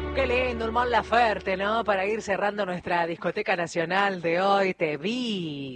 Qué lindo, un Mon Laferte, ¿no? Para ir cerrando nuestra discoteca nacional de hoy. Te vi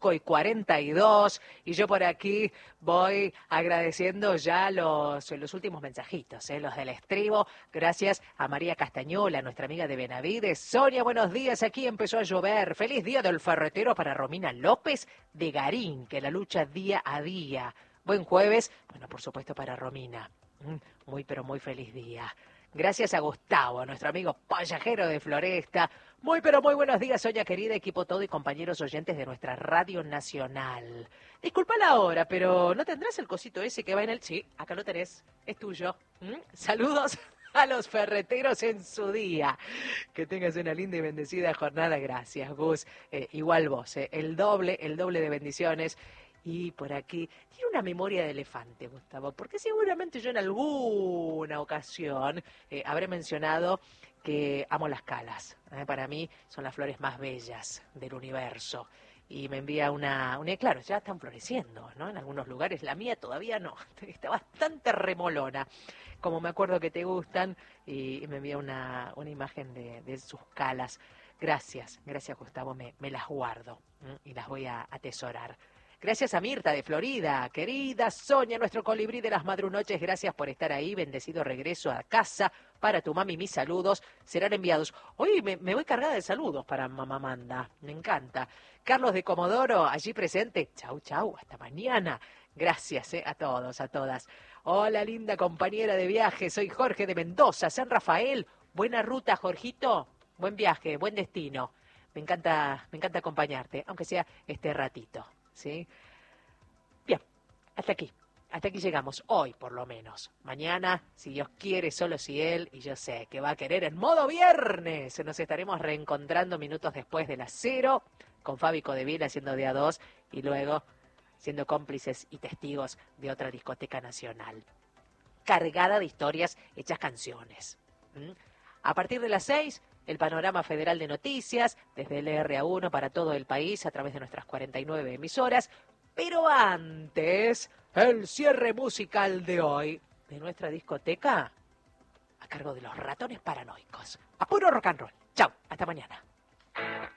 5:42 y yo por aquí voy agradeciendo ya los últimos mensajitos, los del estribo. Gracias a María Castañola, nuestra amiga de Benavides. Sonia, buenos días. Aquí empezó a llover. Feliz día del ferretero para Romina López de Garín, que la lucha día a día. Buen jueves, bueno, por supuesto para Romina. Muy, pero muy feliz día. Gracias a Gustavo, nuestro amigo payajero de Floresta. Muy, pero muy buenos días, Sonia querida, equipo todo y compañeros oyentes de nuestra Radio Nacional. Disculpa la hora, pero ¿no tendrás el cosito ese que va en el...? Sí, acá lo tenés, es tuyo. Saludos a los ferreteros en su día. Que tengas una linda y bendecida jornada. Gracias, Gus. Igual vos, el doble de bendiciones. Y por aquí, tiene una memoria de elefante, Gustavo, porque seguramente yo en alguna ocasión habré mencionado que amo las calas. Para mí son las flores más bellas del universo. Y me envía claro, ya están floreciendo, ¿no? En algunos lugares, la mía todavía no, está bastante remolona, como me acuerdo que te gustan, y me envía una imagen de sus calas. Gracias, Gustavo, me las guardo y las voy a atesorar. Gracias a Mirta de Florida, querida Sonia, nuestro colibrí de las madrunoches, gracias por estar ahí, bendecido regreso a casa. Para tu mami, mis saludos serán enviados. Hoy me voy cargada de saludos para mamá Manda, me encanta. Carlos de Comodoro, allí presente, chau, hasta mañana. Gracias a todos, a todas. Hola, linda compañera de viaje, soy Jorge de Mendoza, San Rafael. Buena ruta, Jorgito, buen viaje, buen destino. Me encanta acompañarte, aunque sea este ratito. ¿Sí? Bien, hasta aquí llegamos, hoy por lo menos. Mañana, si Dios quiere, solo si Él, y yo sé que va a querer en modo viernes, nos estaremos reencontrando minutos después de las 0, con Fabi Codeville haciendo de A2, y luego siendo cómplices y testigos de otra discoteca nacional, cargada de historias hechas canciones. A partir de las 6, el panorama federal de noticias, desde el RA1 para todo el país a través de nuestras 49 emisoras. Pero antes, el cierre musical de hoy de nuestra discoteca a cargo de los Ratones Paranoicos. A puro rock and roll. Chau, hasta mañana.